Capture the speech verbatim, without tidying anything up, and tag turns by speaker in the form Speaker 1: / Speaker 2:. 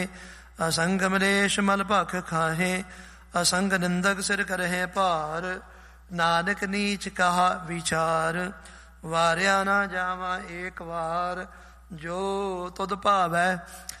Speaker 1: ਅਸੰਗ ਮਲੇਸ਼ ਮਲ ਭਖ ਖਾਹੇ, ਅਸੰਗ ਨਿੰਦਕ ਸਿਰ ਕਰਹਿ ਭਾਰ। ਨਾਨਕ ਨੀਚ ਕਹਾ ਵਿਚਾਰ, ਵਾਰਿਆ ਨਾ ਜਾਵਾਂ ਏਕ ਵਾਰ। ਜੋ ਤੁਧ ਭਾਵੈ